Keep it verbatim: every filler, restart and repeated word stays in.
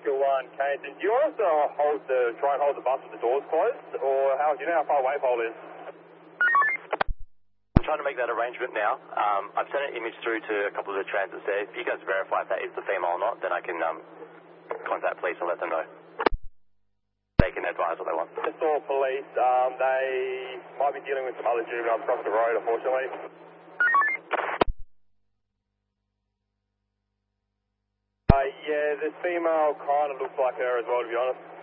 Oscar one, Kane. Do you want us to hold the, try and hold the bus with the doors closed, or how, do you know how far away Pole is? I'm trying to make that arrangement now. Um, I've sent an image through to a couple of the transits there. If you guys verify if that is the female or not, then I can um, contact police and let them know. They can advise what they want. Just saw police. Um, they might be dealing with some other juveniles across the road, unfortunately. Uh, yeah, this female kind of looks like her as well, to be honest.